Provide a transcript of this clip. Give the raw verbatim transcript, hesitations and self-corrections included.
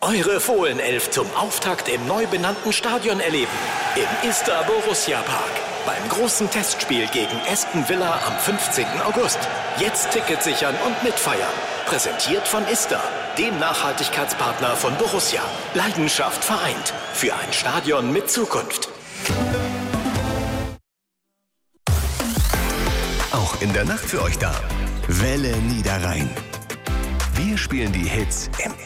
Eure Fohlenelf zum Auftakt im neu benannten Stadion erleben. Im Ista Borussia Park. Beim großen Testspiel gegen Aston Villa am fünfzehnten August. Jetzt Ticket sichern und mitfeiern. Präsentiert von Ista, dem Nachhaltigkeitspartner von Borussia. Leidenschaft vereint. Für ein Stadion mit Zukunft. Auch in der Nacht für euch da. Welle Niederrhein. Wir spielen die Hits im